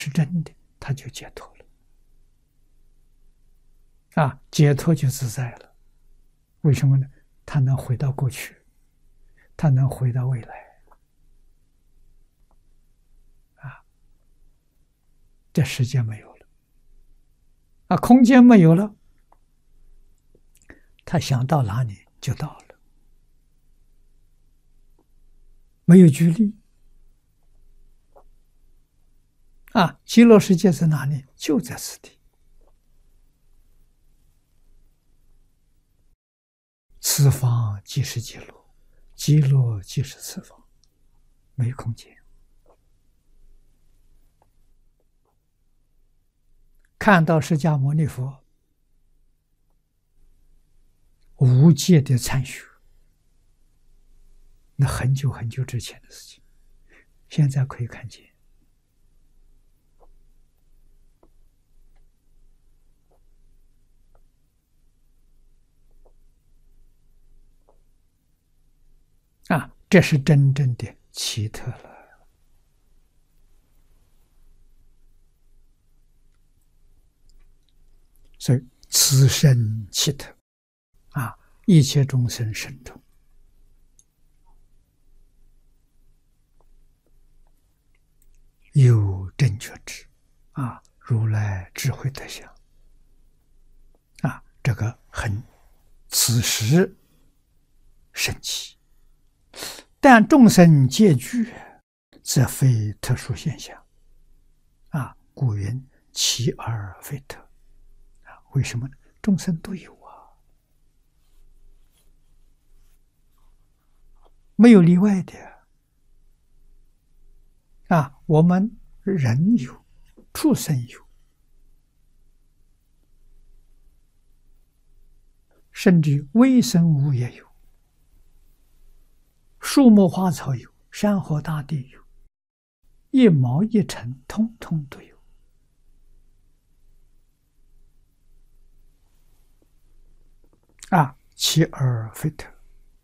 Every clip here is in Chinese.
是真的，他就解脱了。解脱就自在了。为什么呢？他能回到过去，他能回到未来。这时间没有了，空间没有了，他想到哪里就到了，没有距离。极乐世界在哪里？就在此地。此方即是极乐，极乐即是此方，没有空间。看到释迦牟尼佛无界的参学，那很久很久之前的事情，现在可以看见。这是真正的奇特了。所以此生奇特一切众生生中有正觉智如来智慧德相这个此时神奇。但众生皆具，则非特殊现象故云其而非特为什么呢？众生都有没有例外的我们人有，畜生有，甚至微生物也有，树木花草有，山河大地有，一毛一尘通通都有其而非特。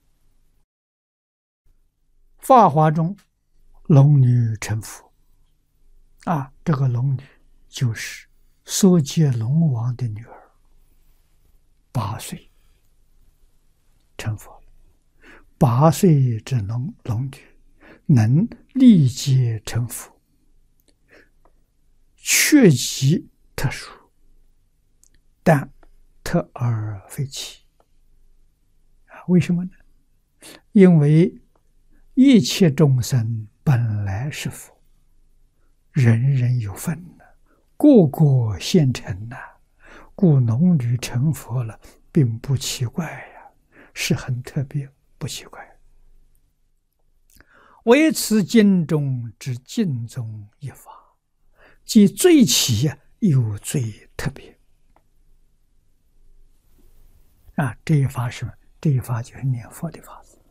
法华中龙女成佛这个龙女就是娑竭龙王的女儿，8岁成佛。8岁之龙女能立即成佛，确极特殊，但特而非其为什么呢？因为一切众生本来是佛，人人有份个个现成故龙女成佛了，并不奇怪是很特别，不奇怪。唯此经中之经中一法，即最奇又最特别这一法是什么？这一法就是念佛的法子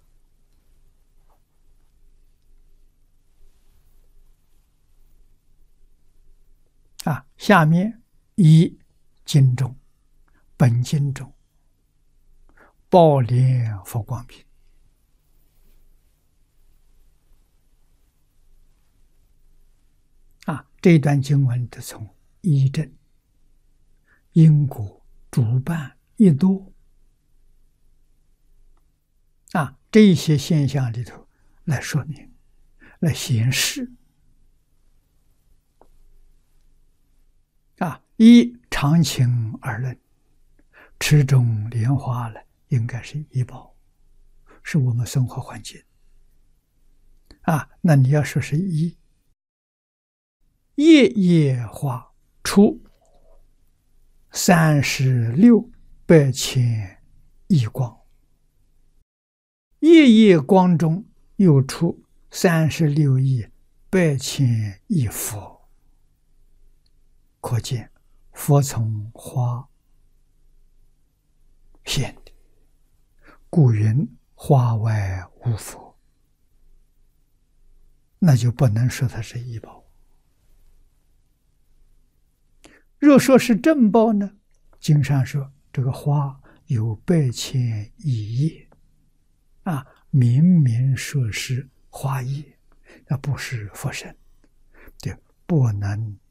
下面以经中本经中报莲佛光品这一段经文的从依正、因果、主办、一多这一些现象里头来说明，来显示依常情而论，池中莲花呢，应该是医报，是我们生活环境那你要说是一夜夜花出36百亿光，夜夜光中又出36亿8千亿佛，可见佛从花现的，故云花外无佛，那就不能说它是异报。若说是正报呢，经上说这个花有8千亿叶明明说是花叶，那不是佛身，就不能